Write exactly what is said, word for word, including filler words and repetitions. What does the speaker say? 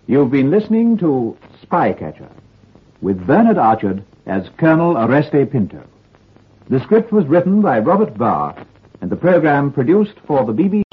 You've been listening to Spycatcher, with Bernard Archard as Colonel Oreste Pinto. The script was written by Robert Barr, and the program produced for the B B C.